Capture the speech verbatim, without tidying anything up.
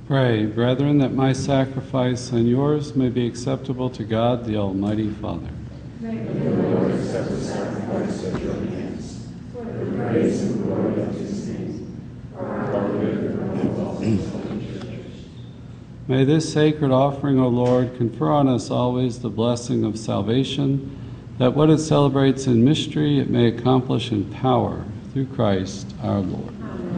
Pray, brethren, that my sacrifice and yours may be acceptable to God, the Almighty Father. May the Lord accept the sacrifice at your hands, for the praise and glory of his name, for our good and of all his holy church. May this sacred offering, O Lord, confer on us always the blessing of salvation, that what it celebrates in mystery it may accomplish in power, through Christ our Lord. Amen.